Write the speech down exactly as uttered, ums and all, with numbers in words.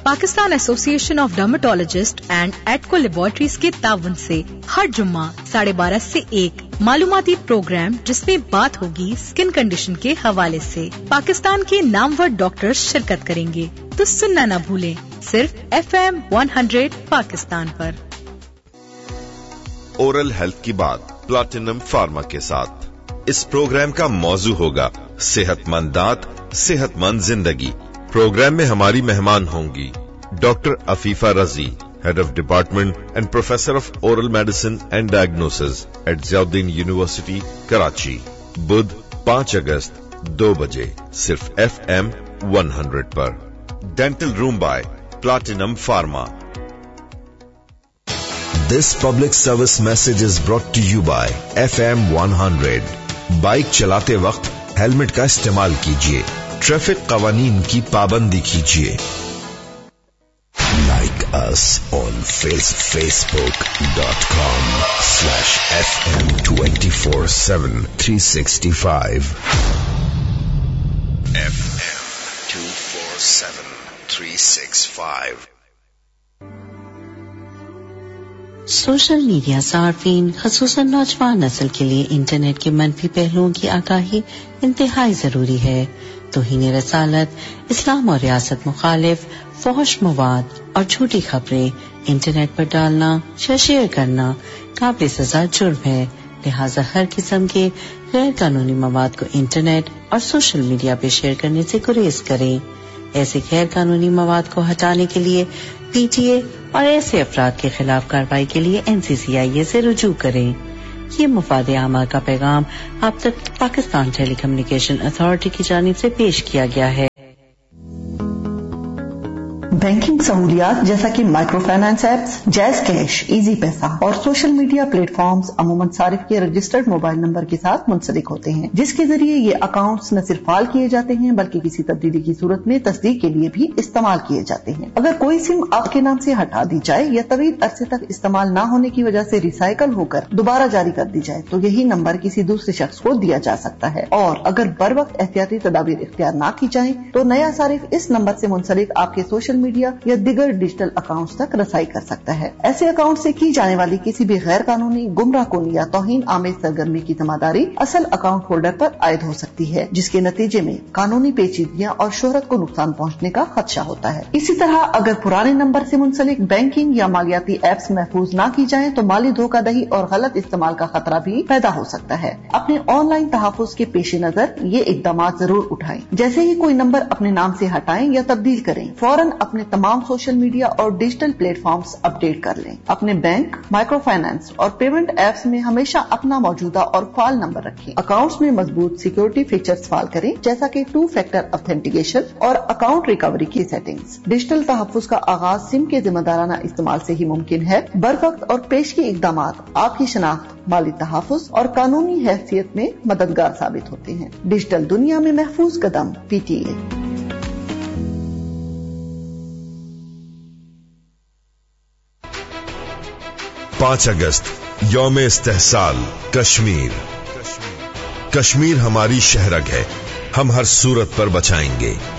Pakistan association of dermatologist and एटको laboratories के ताउन से हर जुम्मा साढ़े बारह से एक मालूमाती प्रोग्राम जिसमें बात होगी स्किन कंडीशन के हवाले से। पाकिस्तान के नामवर डॉक्टर्स शिरकत करेंगे, तो सुनना न भूलें, सिर्फ F M one hundred Pakistan पर। ओरल हेल्थ की बात प्लैटिनम फार्मा के साथ। इस प्रोग्राम का मौजू होगा सेहतमंद दांत, सेहतमंद जिंदगी। प्रोग्राम में हमारी मेहमान होंगी डॉक्टर अफीफा रजी, head of department and professor of oral medicine and diagnosis eight Ziauddin university Karachi. बुध पाँच अगस्त दो बजे सिर्फ एफ एम वन हंड्रेड पर। Dental room bye platinum pharma. This public service message is brought to you by F M one hundred. Bike चलाते वक्त helmet का इस्तेमाल कीजिए, ट्रैफिक कवानीन की पाबंदी कीजिए। Like us on face, facebook.com slash FM twenty-four seven three sixty-five F M two four seven three sixty-five। Social media सार्फिन खसूसन नौजवान नस्ल के लिए इंटरनेट के मनफी पहलुओं की आगाही इंतहाई जरूरी है। तौहीन रसालत, इस्लाम और रियासत मुखालिफ फौश मवाद और झूठी खबरें इंटरनेट पर डालना या शेयर करना काबिल सजा जुर्म है। लिहाजा हर किस्म के गैर कानूनी मवाद को इंटरनेट और सोशल मीडिया पे शेयर करने से गुरेज करें। ऐसे गैर कानूनी मवाद को हटाने के लिए पी टी ए और ऐसे अफराद के खिलाफ कार्रवाई के लिए एन सी सी आई ए से रुजू करें। ये मुफाद आमा का पैगाम आप तक पाकिस्तान टेली कम्युनिकेशन अथॉरिटी की जानिब से पेश किया गया है। बैंकिंग सहूलियात जैसा कि micro finance apps, jazz cash, easy पैसा और सोशल मीडिया प्लेटफॉर्म्स अमूमन सारिफ के रजिस्टर्ड मोबाइल नंबर के साथ मुंसलिक होते हैं, जिसके जरिए ये अकाउंट्स न सिर्फ फाल किए जाते हैं बल्कि किसी तब्दीली की सूरत में तस्दीक के लिए भी इस्तेमाल किए जाते हैं। अगर कोई सिम आपके नाम से हटा दी जाए या तवील अरसे तक इस्तेमाल न होने की वजह से रिसाइकल होकर दोबारा जारी कर दी जाए तो यही नंबर किसी दूसरे शख्स को दिया जा सकता है। और अगर बर वक्त एहतियाती तदाबीर इख्तियार न की जाए तो नया सारिफ इस नंबर से मुंसलिक आपके सोशल मीडिया या दिगर डिजिटल अकाउंट्स तक रसाई कर सकता है। ऐसे अकाउंट से की जाने वाली किसी भी गैर कानूनी, गुमराहकुन या तौहीन आमेज सरगर्मी की जिम्मेदारी असल अकाउंट होल्डर पर आयद हो सकती है, जिसके नतीजे में कानूनी पेचीदगियां और शोहरत को नुकसान पहुंचने का खदशा होता है। इसी तरह अगर पुराने नंबर से मुंसलिक बैंकिंग या मालियाती एप्स महफूज न की जाए तो माली धोखाधड़ी और गलत इस्तेमाल का खतरा भी पैदा हो सकता है। अपने ऑनलाइन तहफ़्फ़ुज़ के पेश नजर ये इक़दाम जरूर उठाएं। जैसे ही कोई नंबर अपने नाम से हटाएं या तब्दील करें, फौरन अपने तमाम सोशल मीडिया और डिजिटल प्लेटफॉर्म्स अपडेट कर लें। अपने बैंक, माइक्रो फाइनेंस और पेमेंट एप्स में हमेशा अपना मौजूदा और फाल नंबर रखें। अकाउंट्स में मजबूत सिक्योरिटी फीचर्स फाल करें, जैसा कि टू फैक्टर ऑथेंटिकेशन और अकाउंट रिकवरी की सेटिंग्स। डिजिटल तहफ़्फ़ुज़ का आगाज सिम के जिम्मेदाराना इस्तेमाल से ही मुमकिन है। बर वक्त और पेशगी इक़दाम आपकी शनाख्त, माली तहफ़्फ़ुज़ और कानूनी हैसियत में मददगार साबित होते हैं। डिजिटल दुनिया में महफूज कदम, पी टी ए। पाँच अगस्त यौम इस्तेहसाल कश्मीर। कश्मीर हमारी शहरग है, हम हर सूरत पर बचाएंगे।